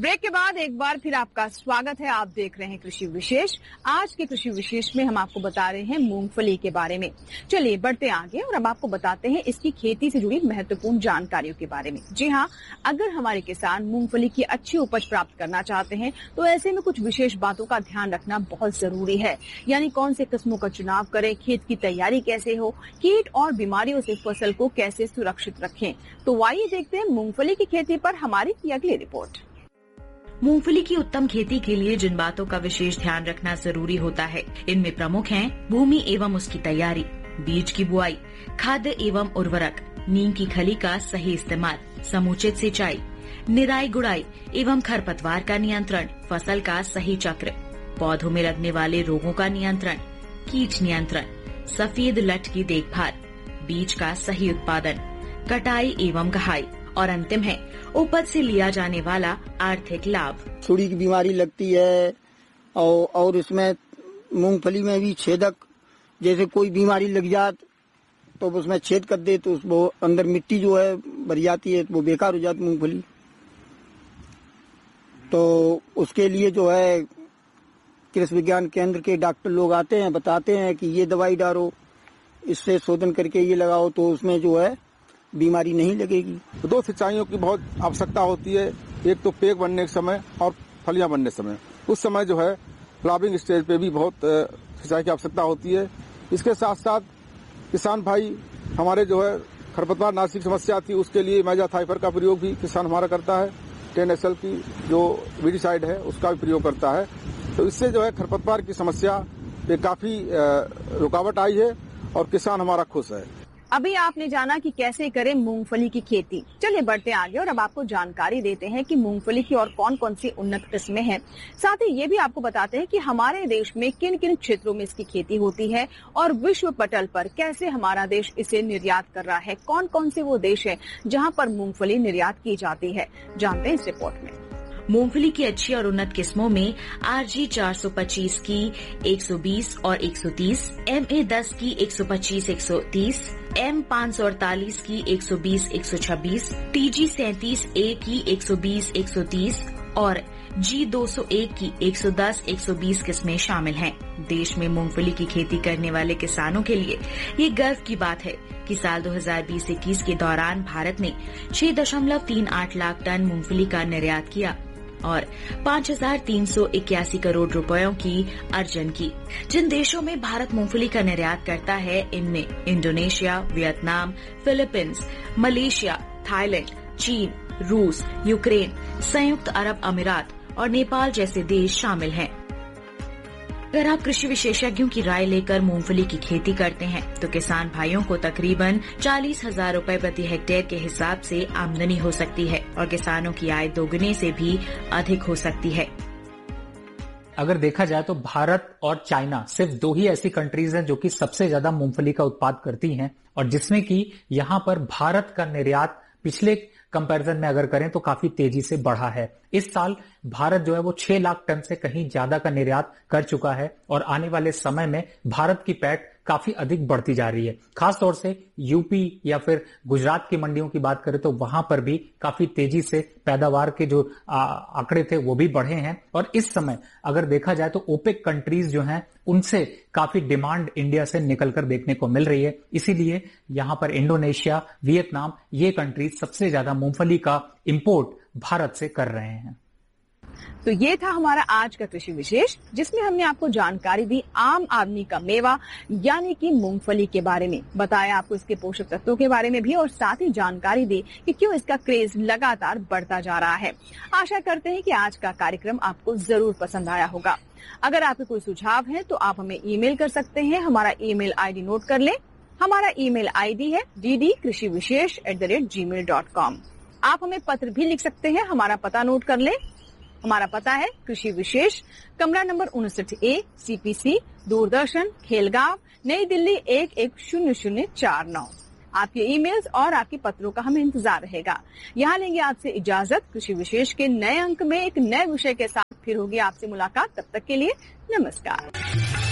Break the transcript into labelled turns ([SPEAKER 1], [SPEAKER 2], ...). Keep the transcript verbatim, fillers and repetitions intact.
[SPEAKER 1] Break के बाद एक बार फिर आपका स्वागत है। आप देख रहे हैं कृषि विशेष। आज के कृषि विशेष में हम आपको बता रहे हैं मूंगफली के बारे में। चलिए बढ़ते आगे और अब आपको बताते हैं इसकी खेती से जुड़ी महत्वपूर्ण जानकारियों के बारे में। जी हाँ, अगर हमारे किसान मूंगफली की अच्छी उपज प्राप्त करना चाहते हैं तो ऐसे में कुछ विशेष बातों का ध्यान रखना बहुत जरूरी है। यानी कौन से किस्मों का चुनाव करें, खेत की तैयारी कैसे हो, कीट और बीमारियों से फसल को कैसे सुरक्षित रखें। तो आइए देखते हैं मूंगफली की खेती पर हमारी की अगली रिपोर्ट।
[SPEAKER 2] मूंगफली की उत्तम खेती के लिए जिन बातों का विशेष ध्यान रखना जरूरी होता है, इनमें प्रमुख हैं भूमि एवं उसकी तैयारी, बीज की बुआई, खाद्य एवं उर्वरक, नीम की खली का सही इस्तेमाल, समुचित सिंचाई, निराई गुड़ाई एवं खरपतवार का नियंत्रण, फसल का सही चक्र, पौधों में लगने वाले रोगों का नियंत्रण, कीट नियंत्रण, सफेद लट की देखभाल, बीज का सही उत्पादन, कटाई एवं गहाई और अंतिम है उपज से लिया जाने वाला आर्थिक लाभ।
[SPEAKER 3] सुड़ी की बीमारी लगती है और, और इसमें मूंगफली में भी छेदक, जैसे कोई बीमारी लग जात तो उसमें छेद कर दे तो वो अंदर मिट्टी जो है भर जाती है तो वो बेकार हो जाती मूंगफली। तो उसके लिए जो है कृषि विज्ञान केंद्र के डॉक्टर लोग आते हैं, बताते हैं कि ये दवाई डालो, इससे शोधन करके ये लगाओ तो उसमें जो है बीमारी नहीं लगेगी।
[SPEAKER 4] तो दो सिंचाइयों की बहुत आवश्यकता होती है, एक तो पेक बनने के समय और फलियां बनने समय। उस समय जो है फ्लावरिंग स्टेज पे भी बहुत सिंचाई की आवश्यकता होती है। इसके साथ साथ किसान भाई हमारे जो है खरपतवार नाशी की समस्या थी, उसके लिए मैजाथाइफर का प्रयोग भी किसान हमारा करता है। टेन एस एल की जो वीडिसाइड है उसका भी प्रयोग करता है। तो इससे जो है खरपतवार की समस्या पे काफी रुकावट आई है और किसान हमारा खुश है।
[SPEAKER 1] अभी आपने जाना कि कैसे करें मूंगफली की खेती। चलिए बढ़ते आगे और अब आपको जानकारी देते हैं कि मूंगफली की और कौन कौन सी उन्नत किस्में हैं। साथ ही ये भी आपको बताते हैं कि हमारे देश में किन किन क्षेत्रों में इसकी खेती होती है और विश्व पटल पर कैसे हमारा देश इसे निर्यात कर रहा है। कौन कौन से वो देश है जहाँ पर मूंगफली निर्यात की जाती है, जानते हैं इस रिपोर्ट में।
[SPEAKER 2] मूंगफली की अच्छी और उन्नत किस्मों में आर जी चार सौ पच्चीस की एक सौ बीस और एक सौ तीस, एम ए दस की एक सौ पच्चीस एक सौ तीस, एम पाँच सौ अड़तालीस की एक सौ बीस एक सौ छब्बीस, टी जी सैंतीस ए की एक सौ बीस एक सौ तीस और जी दो सौ एक की एक सौ दस एक सौ बीस किस्में शामिल हैं। देश में मूंगफली की खेती करने वाले किसानों के लिए ये गर्व की बात है कि साल दो हज़ार बीस इक्कीस के दौरान भारत ने छह दशमलव तीन आठ लाख टन मूंगफली का निर्यात किया और पाँच हजार तीन सौ इक्यासी करोड़ रुपयों की अर्जन की। जिन देशों में भारत मूंगफली का निर्यात करता है, इनमें Indonesia, Vietnam, Philippines, Malaysia, Thailand, चीन, रूस, यूक्रेन, संयुक्त अरब अमीरात और नेपाल जैसे देश शामिल हैं। अगर आप कृषि विशेषज्ञों की राय लेकर मूंगफली की खेती करते हैं तो किसान भाइयों को तकरीबन चालीस हजार रूपए प्रति हेक्टेयर के हिसाब से आमदनी हो सकती है और किसानों की आय दोगुने से भी अधिक हो सकती है।
[SPEAKER 5] अगर देखा जाए तो भारत और चाइना सिर्फ दो ही ऐसी कंट्रीज हैं जो कि सबसे ज्यादा मूंगफली का उत्पाद करती हैं और जिसमें कि यहाँ पर भारत का निर्यात पिछले कंपैरिजन में अगर करें तो काफी तेजी से बढ़ा है। इस साल भारत जो है वो छह लाख टन से कहीं ज्यादा का निर्यात कर चुका है और आने वाले समय में भारत की पैठ काफी अधिक बढ़ती जा रही है। खास तौर से यूपी या फिर गुजरात की मंडियों की बात करें तो वहां पर भी काफी तेजी से पैदावार के जो आंकड़े थे वो भी बढ़े हैं और इस समय अगर देखा जाए तो ओपेक कंट्रीज जो हैं उनसे काफी डिमांड इंडिया से निकलकर देखने को मिल रही है। इसीलिए यहां पर इंडोनेशिया, वियतनाम ये कंट्रीज सबसे ज्यादा मूंगफली का इंपोर्ट भारत से कर रहे हैं।
[SPEAKER 1] तो ये था हमारा आज का कृषि विशेष, जिसमें हमने आपको जानकारी दी आम आदमी का मेवा यानी कि मूंगफली के बारे में, बताया आपको इसके पोषक तत्वों के बारे में भी और साथ ही जानकारी दी कि क्यों इसका क्रेज लगातार बढ़ता जा रहा है। आशा करते हैं कि आज का कार्यक्रम आपको जरूर पसंद आया होगा। अगर आपके कोई सुझाव है तो आप हमें ईमेल कर सकते हैं। हमारा ईमेल आईडी नोट कर लें। हमारा ईमेल आईडी है डी डी कृषि विशेष at the rate ji mail dot com. आप हमें पत्र भी लिख सकते हैं। हमारा पता नोट कर लें। हमारा पता है कृषि विशेष, कमरा नंबर उनसठ ए, सीपीसी, दूरदर्शन, खेलगांव, नई दिल्ली एक एक शून्य शून्य चार नौ। आपके ईमेल्स और आपके पत्रों का हमें इंतजार रहेगा। यहाँ लेंगे आपसे इजाजत। कृषि विशेष के नए अंक में एक नए विषय के साथ फिर होगी आपसे मुलाकात। तब तक के लिए नमस्कार।